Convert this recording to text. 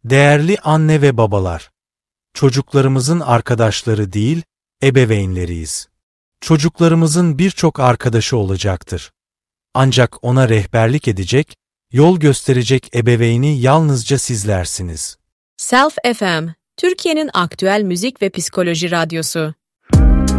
Değerli anne ve babalar, çocuklarımızın arkadaşları değil, ebeveynleriyiz. Çocuklarımızın birçok arkadaşı olacaktır. Ancak ona rehberlik edecek, yol gösterecek ebeveyni yalnızca sizlersiniz. Self FM, Türkiye'nin aktüel müzik ve psikoloji radyosu.